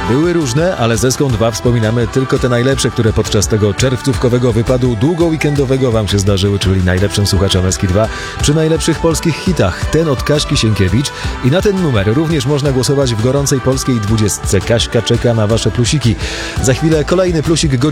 Były różne, ale ze Skąd 2 wspominamy tylko te najlepsze, które podczas tego czerwcówkowego wypadu długo-weekendowego wam się zdarzyły, czyli najlepszym słuchaczom Eski 2 przy najlepszych polskich hitach. Ten od Kaśki Sienkiewicz i na ten numer również można głosować w gorącej polskiej 20. Kaśka czeka na wasze plusiki. Za chwilę kolejny plusik